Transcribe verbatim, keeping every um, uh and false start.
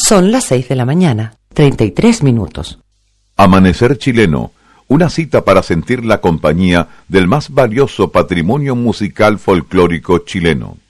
Son las seis de la mañana, treinta y tres minutos. Amanecer chileno, una cita para sentir la compañía del más valioso patrimonio musical folclórico chileno.